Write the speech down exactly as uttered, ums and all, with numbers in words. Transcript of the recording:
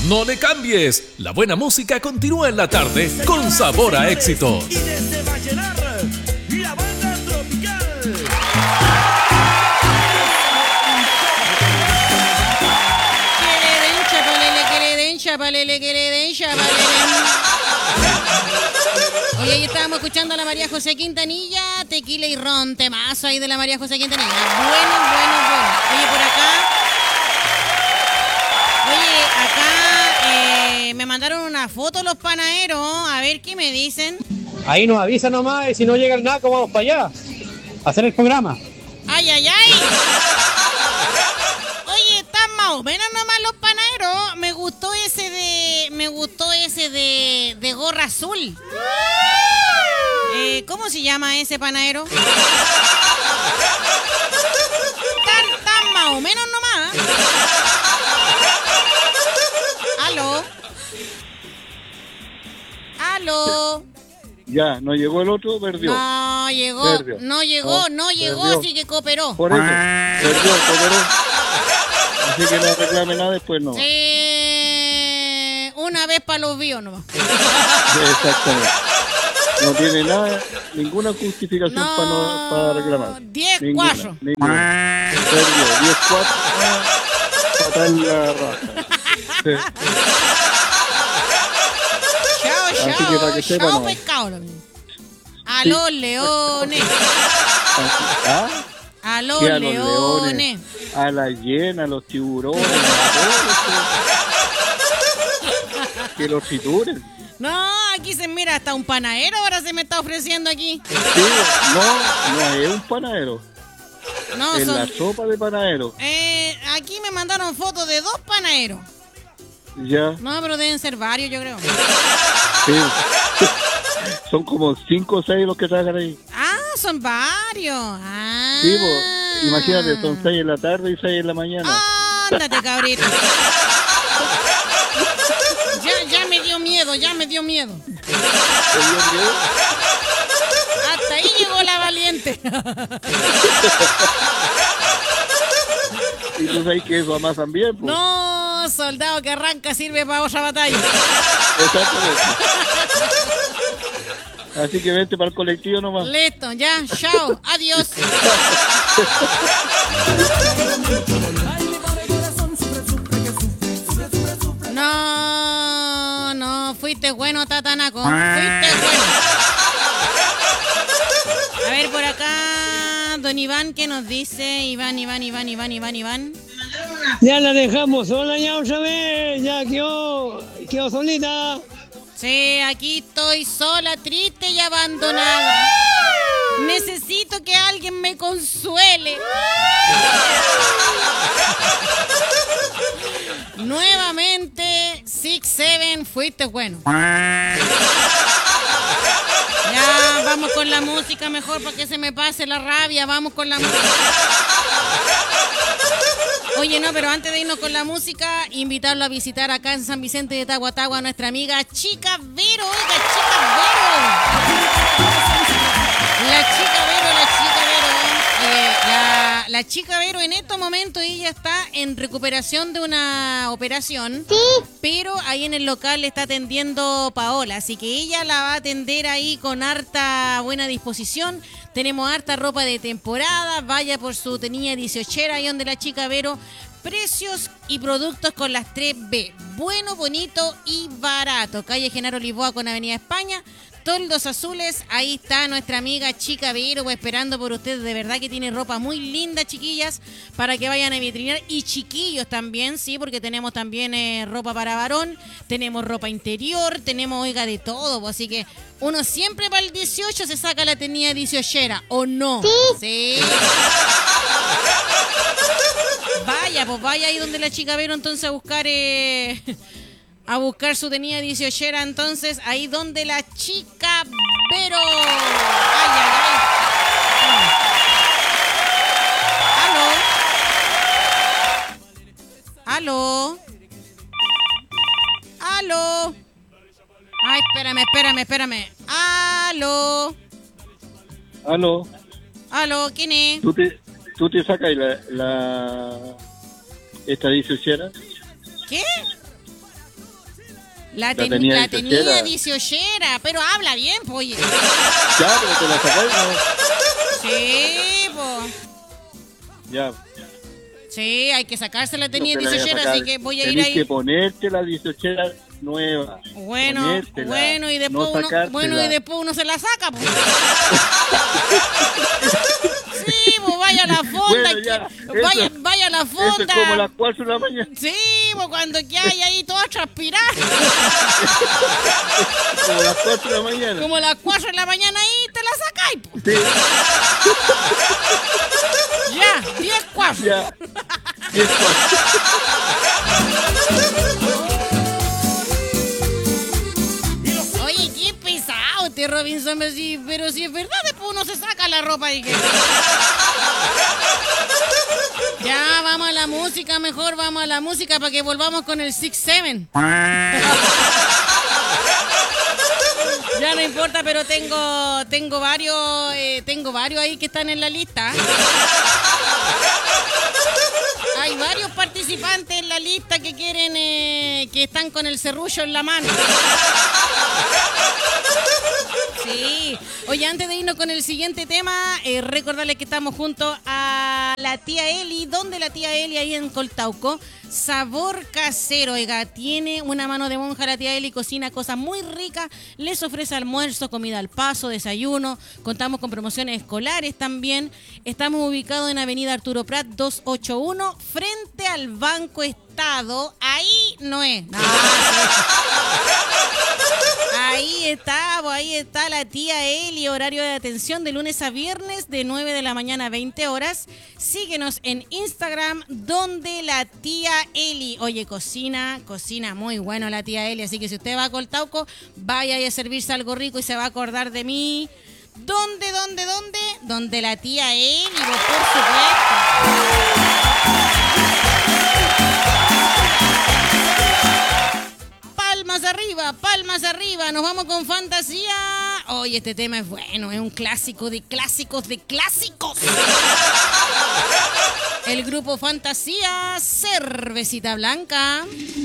No le cambies. La buena música continúa en la tarde con sabor a éxito. Y desde Vallenar, la banda tropical. Que le den chapalele, que le den chapalele, que le den chapalele. Oye, ahí estábamos escuchando a la María José Quintanilla, Tequila y Ron, temazo ahí de la María José Quintanilla. Bueno, bueno, bueno. Oye, por acá. Oye, acá eh, me mandaron una foto los panaderos. A ver qué me dicen. Ahí nos avisa nomás y si no llega el naco vamos para allá a hacer el programa. ¡Ay, ay, ay! Oye, están más o menos nomás los panaderos. Me gustó ese de... Me gustó ese de... de gorra azul. Eh, ¿Cómo se llama ese panadero? Tan, tan más o menos nomás. ¿Aló? ¿Aló? Ya, no llegó el otro, perdió. No llegó, Perdió. no llegó, No, no llegó, perdió. así que cooperó. Por eso, perdió, cooperó. Así que no reclame nada después, no. Sí, una vez para los vivos nomás. Exactamente. No tiene nada, ninguna justificación No, para, no, para reclamar. diez Ninguna, cuatro. ninguna. Perdió, diez cuatro. Para atrás la raja. Sí. Chao, Así que para que chao, sepa, chao no. pescado. lo mismo. A los leones, ¿Ah? a los Sí, a los leones. leones, a la hiena, a los tiburones, a todos. Que los trituren. No, aquí se mira hasta un panadero ahora se me está ofreciendo aquí. Sí, no, no es un panadero. No, Es son... la sopa de panadero. Eh, aquí me mandaron fotos de dos panaderos. Ya, No, pero deben ser varios, yo creo. sí. Son como cinco o seis los que trabajan ahí. Ah, son varios. Ah. Sí, pues, imagínate, son seis en la tarde y seis en la mañana. Ándate, cabrito. Ya, ya me dio miedo, ya me dio miedo. Hasta ahí llegó la valiente. Y tú sabes que eso amasan bien, pues. No, soldado que arranca sirve para otra batalla. Exactamente. Así que vente para el colectivo nomás. Listo, ya, chao, adiós. No, no, fuiste bueno, Tatanaco. Fuiste bueno. A ver, por acá, don Iván, ¿qué nos dice? Iván, Iván, Iván, Iván, Iván, Iván. Ya la dejamos sola ya otra vez, ya quedó, quedó solita. Sí, aquí estoy sola, triste y abandonada. Necesito que alguien me consuele. Nuevamente, Six Seven, fuiste bueno. Ya, vamos con la música mejor para que se me pase la rabia. Vamos con la música. Oye, no, pero antes de irnos con la música, invitarlo a visitar acá en San Vicente de Tahuatahua a nuestra amiga Chica Vero. Oiga, Chica Vero. La Chica Vero, la Chica Vero. Eh, la, la Chica Vero en estos momentos ella está en recuperación de una operación. Sí. Pero ahí en el local le está atendiendo Paola, así que ella la va a atender ahí con harta buena disposición. Tenemos harta ropa de temporada, vaya por su tenía dieciochera ahí donde la Chica Vero. Precios y productos con las tres B. Bueno, bonito y barato. Calle Genaro Lisboa con Avenida España. Toldos Azules, ahí está nuestra amiga Chica Vero, pues, esperando por ustedes. De verdad que tiene ropa muy linda, chiquillas, para que vayan a vitrinar. Y chiquillos también, sí, porque tenemos también eh, ropa para varón, tenemos ropa interior, tenemos, oiga, de todo. Pues, así que uno siempre para el dieciocho se saca la tenida dieciochera, ¿o no? Sí. Sí. Vaya, pues vaya ahí donde la Chica Vero entonces a buscar... Eh... A buscar su tenida dieciochera, entonces, ahí donde la Chica Vero. Ay, ay, ay. Aló. Aló. Aló. Ay, espérame, espérame, espérame. Aló. Aló. Aló, ¿quién es? ¿Tú te, tú te sacas la, la esta dieciochera? ¿Qué? La, ten- La tenía la tenía dieciochera. dieciochera, pero habla bien, po, oye. Ya, pero te la sacáis, ¿no? Sí, po. Ya. Sí, hay que sacarse la tenía No te la voy a dieciochera, sacar. así que voy a ir Tenés ahí. que ponerte la dieciochera nueva. Bueno, Ponértela, bueno, y después no uno, sacártela. bueno, y después uno se la saca, pues. Sí, pues vaya a la fonda, Bueno, ya, que- vaya, eso- vaya a la Eso es fonda. como las cuatro de la mañana. Sí, pues cuando ya hay ahí todo a transpirar. Como las cuatro de la mañana. Como las cuatro de la mañana ahí te la sacáis, pues. Sí, Ya, diez cuatro. ya. diez cuatro. Oye, qué pesado este Robinson, pero si, pero si es verdad, después uno se saca la ropa y que... Ya, vamos a la música, mejor vamos a la música para que volvamos con el six seven. Ya no importa, pero tengo tengo varios eh, tengo varios ahí que están en la lista. Hay varios participantes en la lista que quieren eh, que están con el serrullo en la mano. Sí. Oye, antes de irnos con el siguiente tema, eh, recordarles que estamos junto a la tía Eli. ¿Dónde la tía Eli? Ahí en Coltauco. Sabor casero, oiga, tiene una mano de monja la tía Eli, cocina cosas muy ricas, les ofrece almuerzo, comida al paso, desayuno, contamos con promociones escolares también. Estamos ubicados en Avenida Arturo Prat doscientos ochenta y uno, frente al Banco Estado. Ahí no es. No, sí. Ahí está, pues, ahí está la tía Eli, horario de atención de lunes a viernes de nueve de la mañana a veinte horas. Síguenos en Instagram, donde la tía Eli. Oye, cocina, cocina muy bueno la tía Eli, así que si usted va a Coltauco, vaya a servirse algo rico y se va a acordar de mí. ¿Dónde, dónde, dónde? Donde la tía Eli, pues, por supuesto. Palmas arriba, palmas arriba, nos vamos con fantasía. Oye, este tema es bueno, es un clásico de clásicos de clásicos. El grupo Fantasía, Cervecita Blanca.